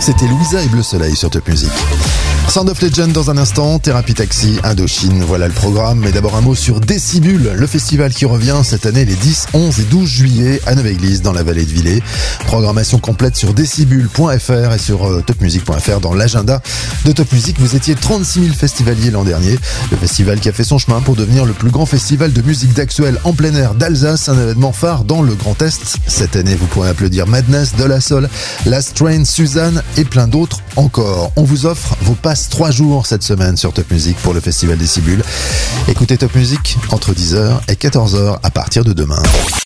C'était Louisa et Bleu Soleil sur Top Music. Sound of Legend dans un instant, Thérapie Taxi, Indochine, voilà le programme. Mais d'abord un mot sur Décibule, le festival qui revient cette année les 10, 11 et 12 juillet à Neuve-Église dans la vallée de Villers. Programmation complète sur décibule.fr et sur topmusic.fr dans l'agenda de Top Music. Vous étiez 36 000 festivaliers l'an dernier. Le festival qui a fait son chemin pour devenir le plus grand festival de musique d'actuel en plein air d'Alsace, un événement phare dans le Grand Est. Cette année, vous pourrez applaudir Madness, De La Soul, Last Train, Suzanne et plein d'autres encore. On vous offre vos passes 3 jours cette semaine sur Top Music pour le festival Décibule. Écoutez Top Music entre 10h et 14h à partir de demain.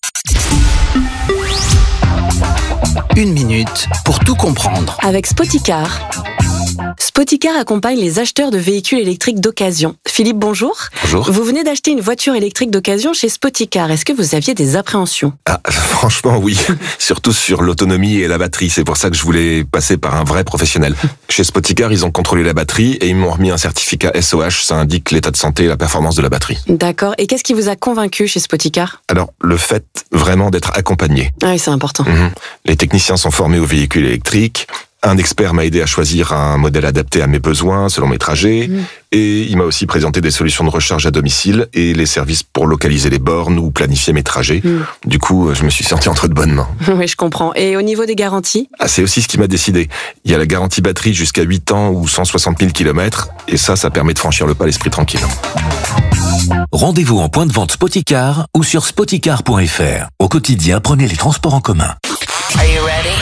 1 minute pour tout comprendre. Avec Spoticar. Spoticar accompagne les acheteurs de véhicules électriques d'occasion. Philippe, bonjour. Bonjour. Vous venez d'acheter une voiture électrique d'occasion chez Spoticar. Est-ce que vous aviez des appréhensions ? Franchement, oui. Surtout sur l'autonomie et la batterie. C'est pour ça que je voulais passer par un vrai professionnel. Chez Spoticar, ils ont contrôlé la batterie et ils m'ont remis un certificat SOH. Ça indique l'état de santé et la performance de la batterie. D'accord. Et qu'est-ce qui vous a convaincu chez Spoticar ? Alors, le fait vraiment d'être accompagné. Ah oui, c'est important. Les techniciens sont formés aux véhicules électriques. Un expert m'a aidé à choisir un modèle adapté à mes besoins, selon mes trajets. Et il m'a aussi présenté des solutions de recharge à domicile et les services pour localiser les bornes ou planifier mes trajets. Du coup, je me suis senti entre de bonnes mains. Oui, je comprends. Et au niveau des garanties ? C'est aussi ce qui m'a décidé. Il y a la garantie batterie jusqu'à 8 ans ou 160 000 km. Et ça permet de franchir le pas l'esprit tranquille. Rendez-vous en point de vente Spoticar ou sur spoticar.fr. Au quotidien, prenez les transports en commun. Are you ready?